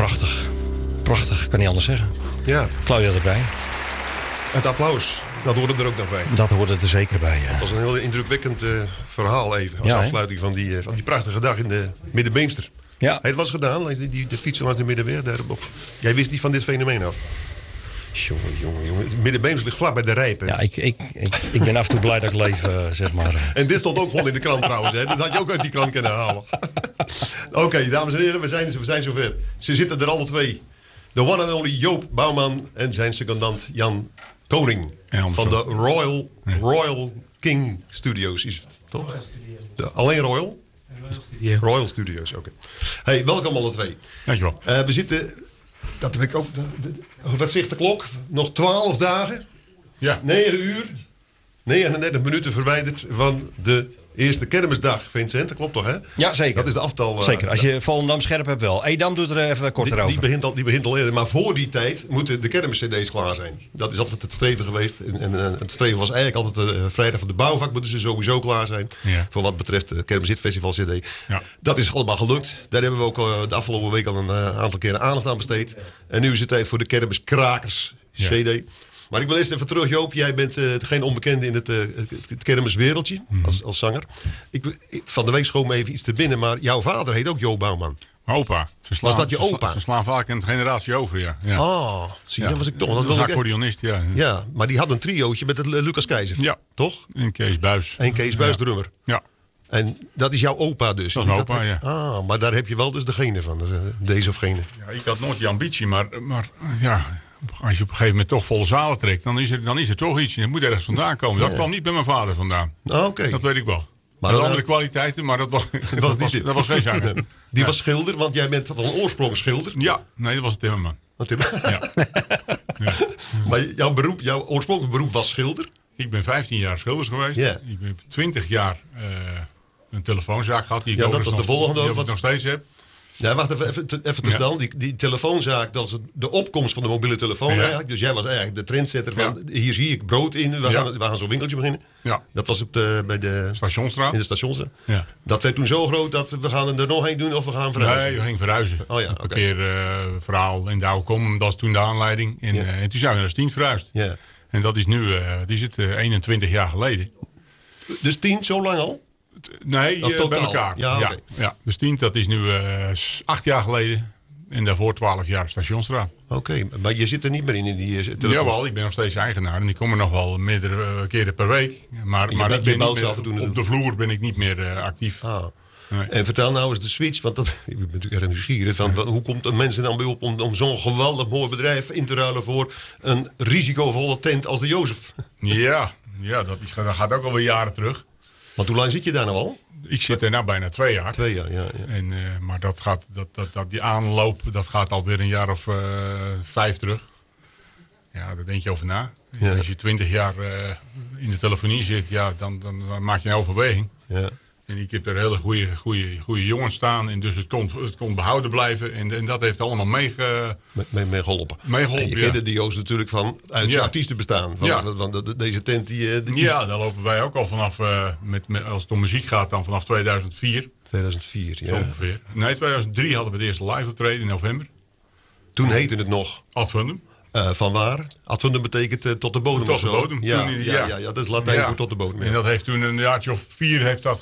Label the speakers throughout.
Speaker 1: prachtig. Prachtig, kan niet anders zeggen.
Speaker 2: Ja.
Speaker 1: Claudia erbij.
Speaker 2: Het applaus, dat hoorde er ook nog bij.
Speaker 1: Dat hoorde er zeker bij, ja.
Speaker 2: Het was een heel indrukwekkend verhaal even. Als afsluiting van die prachtige dag in de Middenbeemster.
Speaker 1: Ja.
Speaker 2: Het was gedaan, de fietsen langs de Middenweg. Jij wist niet van dit fenomeen af. Jongen. Het Middenbeemster ligt vlak bij de Rijpen.
Speaker 1: Ja, ik ben af en toe blij dat ik leef, zeg maar.
Speaker 2: En dit stond ook gewoon in de krant trouwens. Hè. Dat had je ook uit die krant kunnen halen. Oké, dames en heren, we zijn zover. Ze zitten er alle twee. De one and only Joop Bouwman en zijn secondant Jan Koning. Van de Royal King Studios, is het toch? Alleen Royal? Royal Studios, oké. Hey, welkom alle twee.
Speaker 3: Dankjewel.
Speaker 2: We zitten, dat heb ik ook, wat zegt de klok? Nog 12 dagen?
Speaker 3: Ja.
Speaker 2: 9 uur, 39 minuten verwijderd van de eerste kermisdag, Vincent. Dat klopt toch, hè?
Speaker 1: Ja, zeker.
Speaker 2: Dat is de aftal.
Speaker 1: Zeker, als je Volendam scherp hebt wel. Edam doet er even korter over.
Speaker 2: Die begint al eerder. Maar voor die tijd moeten de kermis-cd's klaar zijn. Dat is altijd het streven geweest. En het streven was eigenlijk altijd vrijdag van de bouwvak moeten ze sowieso klaar zijn. Ja. Voor wat betreft de Kermis Hit Festival CD. Ja. Dat is allemaal gelukt. Daar hebben we ook de afgelopen week al een aantal keren aandacht aan besteed. En nu is het tijd voor de Kermis Krakers CD. Maar ik wil eerst even terug, Joop. Jij bent geen onbekende in het kermiswereldje als zanger. Van de week schoot me even iets te binnen. Maar jouw vader heet ook Joop Bouwman.
Speaker 3: Opa.
Speaker 2: Was dat je opa?
Speaker 3: Ze slaan vaak een generatie over, ja.
Speaker 2: Oh, zie je, dat was ik toch.
Speaker 3: Dat was een accordeonist, ja.
Speaker 2: Ja, maar die had een triootje met het Lucas Keizer. Ja. Toch?
Speaker 3: En Kees Buis.
Speaker 2: En Kees Buis, drummer.
Speaker 3: Ja.
Speaker 2: En dat is jouw opa dus?
Speaker 3: Dat is mijn opa, ja.
Speaker 2: Ah, maar daar heb je wel dus de gene van. Deze of gene.
Speaker 3: Ja, ik had nooit die ambitie, maar ja... Als je op een gegeven moment toch volle zalen trekt, dan is er toch iets. Je moet ergens vandaan komen. Dat kwam niet bij mijn vader vandaan.
Speaker 2: Oké.
Speaker 3: Dat weet ik wel.
Speaker 2: Maar
Speaker 3: dat andere kwaliteiten, maar dat was geen zanger.
Speaker 2: Die was schilder, want jij bent van oorsprong schilder.
Speaker 3: Ja, nee, dat was een timmerman. Ja.
Speaker 2: Maar jouw oorspronkelijk beroep was schilder?
Speaker 3: Ik ben 15 jaar schilders geweest. Yeah. Ik heb 20 jaar een telefoonzaak gehad. Die ik
Speaker 2: dat was de volgende ook.
Speaker 3: Die ik nog steeds heb.
Speaker 2: Ja, wacht even te snel. Die telefoonzaak, dat is de opkomst van de mobiele telefoon eigenlijk. Dus jij was eigenlijk de trendsetter van, hier zie ik brood in. We gaan zo'n winkeltje beginnen. Ja. Dat was bij de
Speaker 3: Stationsstraat.
Speaker 2: In de Stationsstraat. Ja. Dat werd toen zo groot dat we gaan er nog heen doen of we gaan verhuizen?
Speaker 3: Nee, we gingen verhuizen.
Speaker 2: Oh ja,
Speaker 3: een keer verhaal in de oude kom, dat is toen de aanleiding. En toen zijn we naar Stient verhuisd. Ja. En dat is nu, 21 jaar geleden.
Speaker 2: Dus 10, zo lang al?
Speaker 3: Nee, bij elkaar.
Speaker 2: Ja.
Speaker 3: Dus 10, dat is nu 8 jaar geleden. En daarvoor 12 jaar Stationsstraat.
Speaker 2: Oké, maar je zit er niet meer in die telefoon?
Speaker 3: Jawel, ik ben nog steeds eigenaar. En ik kom er nog wel meerdere keren per week. Maar ik ben niet meer, op de vloer ben ik niet meer actief.
Speaker 2: Ah. Nee. En vertel nou eens de switch, want ik ben natuurlijk erg nieuwsgierig. Hoe komt een mensen dan bij op om zo'n geweldig mooi bedrijf in te ruilen voor een risicovolle tent als de Jozef?
Speaker 3: Ja, dat gaat ook alweer jaren terug.
Speaker 2: Want hoe lang zit je daar nou al?
Speaker 3: Ik zit er nou bijna 2 jaar.
Speaker 2: 2 jaar, ja.
Speaker 3: En, maar die aanloop, dat gaat alweer een jaar of 5 terug. Ja, daar denk je over na. Ja. Als je 20 jaar in de telefonie zit, ja, dan maak je een overweging. Ja. En ik heb er hele goede jongens staan. En dus het kon behouden blijven. En dat heeft allemaal meegeholpen.
Speaker 2: En je kende die Joost natuurlijk uit je artiestenbestaan. Van deze tent die...
Speaker 3: Ja, daar lopen wij ook al vanaf... als het om muziek gaat, dan vanaf 2004.
Speaker 2: 2004, ja.
Speaker 3: Zo ongeveer. Nee, 2003 hadden we de eerste live optreden in november.
Speaker 2: Toen heette het nog...
Speaker 3: Ad Fundum.
Speaker 2: Van waar? Ad Fundum betekent tot de bodem
Speaker 3: tot
Speaker 2: of zo.
Speaker 3: De bodem.
Speaker 2: Ja, dat is Latijn voor tot de bodem. Ja.
Speaker 3: En dat heeft toen een jaartje of 4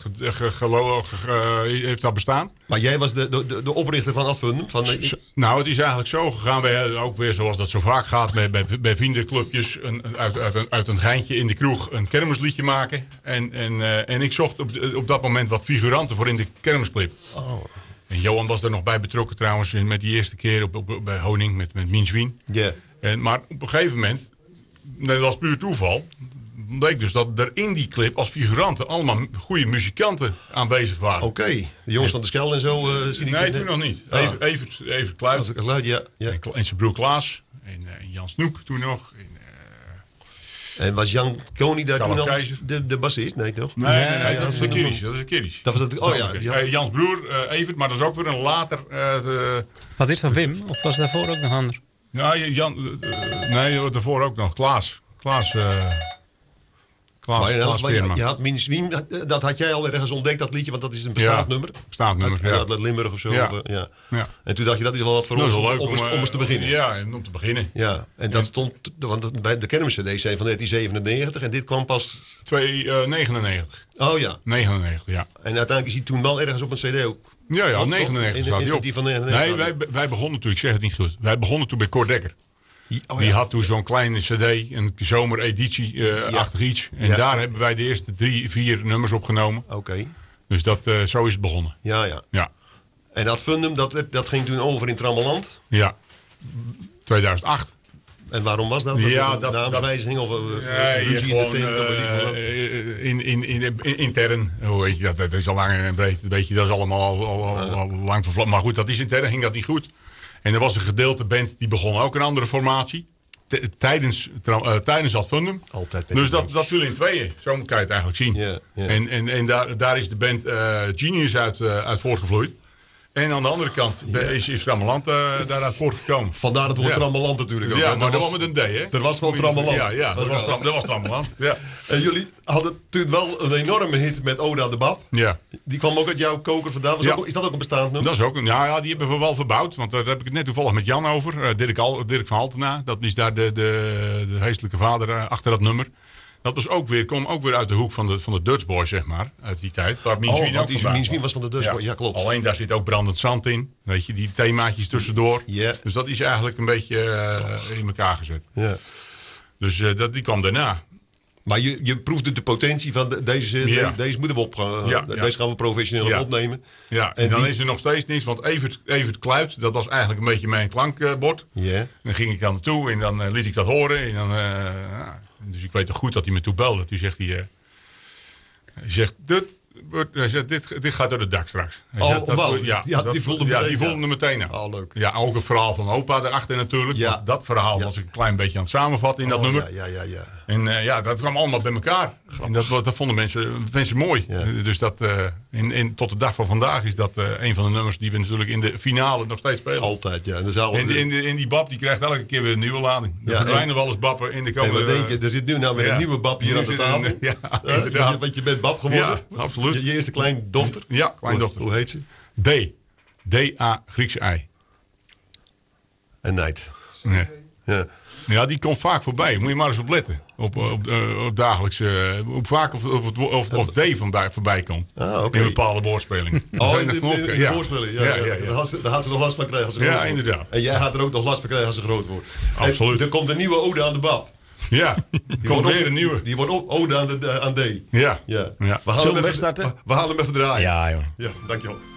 Speaker 3: heeft dat bestaan.
Speaker 2: Maar jij was de oprichter van Ad Fundum?
Speaker 3: Nou, het is eigenlijk zo gegaan. Wij ook weer zoals dat zo vaak gaat bij vriendenclubjes. Uit een geintje in de kroeg een kermisliedje maken. En ik zocht op dat moment wat figuranten voor in de kermisclip. Oh. En Johan was er nog bij betrokken trouwens met die eerste keer bij Honing met Min Zwien.
Speaker 2: Yeah.
Speaker 3: Maar op een gegeven moment, dat was puur toeval, bleek dus dat er in die clip als figuranten allemaal goede muzikanten aanwezig waren.
Speaker 2: Oké, de jongens van de Skel en zo.
Speaker 3: Nee, toen nog niet. Evert Kluit.
Speaker 2: Ja.
Speaker 3: En zijn broer Klaas. En Jan Snoek toen nog.
Speaker 2: En was Jan Koning daar toen al
Speaker 3: Keizer.
Speaker 2: de bassist? Nee, toch?
Speaker 3: Nee, dat is een Kirish.
Speaker 2: Dat was het. Oh ja.
Speaker 3: Jans broer, Evert, maar dat is ook weer een later...
Speaker 4: Wat is dat, Wim? Of was daarvoor ook nog ander?
Speaker 3: Ja, daarvoor ook nog. Klaas Klaas
Speaker 2: je had Minuswiem, dat had jij al ergens ontdekt, dat liedje, want dat is een bestaand nummer.
Speaker 3: Bestaand nummer,
Speaker 2: Uit Limburg of zo.
Speaker 3: Ja.
Speaker 2: Ja. En toen dacht je, dat is wel wat voor
Speaker 3: dat
Speaker 2: ons
Speaker 3: is wel leuk
Speaker 2: om eens te beginnen.
Speaker 3: Ja, om te beginnen.
Speaker 2: Ja, en dat stond, want bij de kermiscd's zijn van 1997 en dit kwam pas...
Speaker 3: 99.
Speaker 2: Oh ja.
Speaker 3: 99, ja.
Speaker 2: En uiteindelijk is hij toen wel ergens op een cd ook.
Speaker 3: Ja, 99 staat hij op.
Speaker 2: Die van 99
Speaker 3: nee, wij begonnen toen, ik zeg het niet goed. Wij begonnen toen bij Cor Dekker. Die had toen zo'n kleine cd, een zomereditie-achtig iets. En daar hebben wij de eerste 3-4 nummers opgenomen.
Speaker 2: Oké.
Speaker 3: Dus zo is het begonnen.
Speaker 2: Ja.
Speaker 3: Ja.
Speaker 2: En dat Fundum, dat ging toen over in Trammeland?
Speaker 3: Ja. 2008.
Speaker 2: En waarom was dat?
Speaker 3: Ja,
Speaker 2: naamswijziging of ruzie in de team?
Speaker 3: Intern, hoe weet je dat? Dat is al lang en breed. Weet je, dat is allemaal al lang vervlogen. Maar goed, dat is intern, ging dat niet goed. En er was een gedeelte band die begon ook een andere formatie. Tijdens dat Fundum.
Speaker 2: Altijd
Speaker 3: dus dat viel in tweeën. Zo kan je het eigenlijk zien.
Speaker 2: Ja.
Speaker 3: En daar is de band Genius uit voortgevloeid. En aan de andere kant is Trammeland daaruit voortgekomen.
Speaker 2: Vandaar het woord Trammeland natuurlijk ook.
Speaker 3: Ja, maar dat was met een D, hè?
Speaker 2: Er was wel Trammeland.
Speaker 3: Ja, dat was Trammeland. Ja.
Speaker 2: En jullie hadden toen wel een enorme hit met Oda de Bab.
Speaker 3: Ja.
Speaker 2: Die kwam ook uit jouw koker vandaan. Is dat ook een bestaand nummer?
Speaker 3: Dat is ook ja, die hebben we wel verbouwd. Want daar heb ik het net toevallig met Jan over. Dirk van Haltena. Dat is daar de geestelijke vader achter dat nummer. Dat was kwam ook weer uit de hoek van de Dutch Boys, zeg maar. Uit die tijd. Waar
Speaker 2: Minuswiem was van de Dutch Boys. Ja, klopt.
Speaker 3: Alleen daar zit ook brandend zand in. Weet je, die themaatjes tussendoor.
Speaker 2: Yeah.
Speaker 3: Dus dat is eigenlijk een beetje in elkaar gezet.
Speaker 2: Ja.
Speaker 3: Dus die kwam daarna.
Speaker 2: Maar je proefde de potentie van deze moeten we deze gaan we professioneel opnemen.
Speaker 3: Ja, en dan is er nog steeds niks. Want Evert Kluit, dat was eigenlijk een beetje mijn klankbord.
Speaker 2: Yeah.
Speaker 3: Dan ging ik dan naartoe en dan liet ik dat horen. En dan, dus ik weet toch goed dat hij me toe belde. Toen zegt hij... Dit gaat door het dak straks.
Speaker 2: Die voelde
Speaker 3: hem meteen aan.
Speaker 2: Oh, leuk.
Speaker 3: Ja, ook het verhaal van opa erachter natuurlijk.
Speaker 2: Ja.
Speaker 3: Want dat verhaal was ik een klein beetje aan het samenvatten in dat nummer.
Speaker 2: Ja.
Speaker 3: En dat kwam allemaal bij elkaar. En dat vonden mensen mooi.
Speaker 2: Ja.
Speaker 3: Dus dat, tot de dag van vandaag is dat een van de nummers die we natuurlijk in de finale nog steeds spelen.
Speaker 2: Altijd, ja.
Speaker 3: En die bab die krijgt elke keer weer een nieuwe lading. Er verdwijnen wel eens bappen in de komende...
Speaker 2: En wat denk je, er zit nu nou weer een nieuwe bab hier aan de tafel. Want je bent bab geworden.
Speaker 3: Ja, absoluut.
Speaker 2: Je eerste kleindochter?
Speaker 3: Ja, kleindochter.
Speaker 2: Hoe heet ze?
Speaker 3: D-A, Griekse I.
Speaker 2: En Nijd.
Speaker 3: Nee.
Speaker 2: Ja.
Speaker 3: Ja, die komt vaak voorbij. Moet je maar eens op letten. Op dagelijkse... Op vaak of D voorbij komt.
Speaker 2: Okay.
Speaker 3: In bepaalde woordspelingen.
Speaker 2: In de woordspeling. Ja. Daar gaat ze nog last van krijgen als ze groot wordt.
Speaker 3: Inderdaad.
Speaker 2: En jij gaat er ook nog last van krijgen als ze groot wordt.
Speaker 3: Absoluut.
Speaker 2: En er komt een nieuwe ode aan de bab.
Speaker 3: Ja, komt weer een nieuwe.
Speaker 2: Die wordt ook ode aan D.
Speaker 3: Ja.
Speaker 2: We halen hem even draaien.
Speaker 1: Ja, joh.
Speaker 2: Ja, dankjewel.